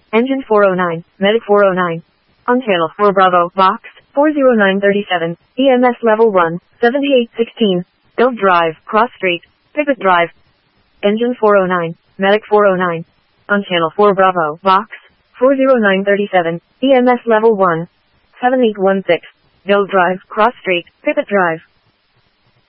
Engine 409, Medic 409. On channel 4 Bravo, Box, 40937, EMS level 1, 7816. Build Drive, Cross Street, Pivot Drive. Engine 409, Medic 409. On channel 4 Bravo, Box, 40937, EMS level 1, 7816. Build Drive, Cross Street, Pivot Drive.